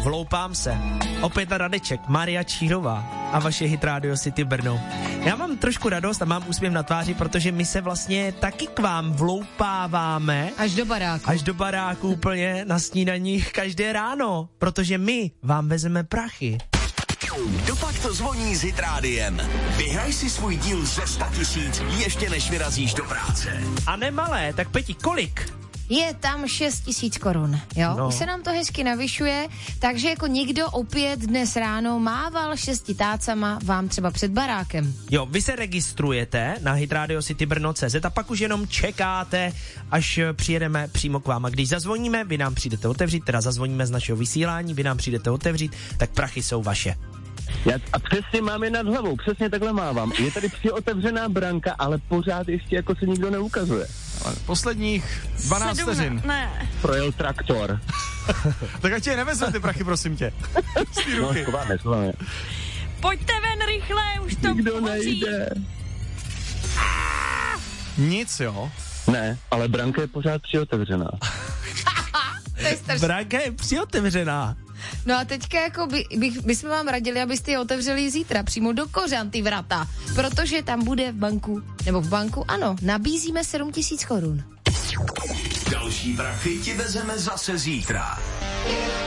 Vloupám se. Opět na Radeček, Mária Čírová a vaše hit Radio City Brno. Já mám trošku radost a mám úsměv na tváři, protože my se vlastně taky k vám vloupáváme. Až do baráku úplně na snídaních každé ráno, protože my vám vezeme prachy. Dopak to zvoní s Hit Rádiem. Vyhraj si svůj díl ze 100 000 ještě než vyrazíš do práce. A nemalé, tak Peti, kolik? Je tam 6 000 korun, jo? No. Už se nám to hezky navyšuje, takže jako někdo opět dnes ráno mával 6 tácama vám třeba před barákem. Jo, vy se registrujete na hitradiocitybrno.cz a pak už jenom čekáte, až přijedeme přímo k vám. A když zazvoníme, vy nám přijdete otevřít, teda zazvoníme z našeho vysílání, vy nám přijdete otevřít, tak prachy jsou vaše. A přesně mám je nad hlavou, přesně takhle mávám. Je tady otevřená branka, ale pořád ještě jako se nikdo neukazuje. Posledních 12 vteřin. Ne. Projel traktor. Tak ať tě nevezme ty prachy, prosím tě. Z té ruky. Schováme. Pojďte ven rychle, už to Nikdo hoří. nejde. Nic, jo? Ne, ale branka je pořád přiotevřená. Branka je přiotevřená. No a teďka jako bychom vám radili, abyste je otevřeli zítra přímo do kořan ty vrata, protože tam bude v banku, ano, nabízíme 7 000 korun. Další prachy ti vezeme zase zítra.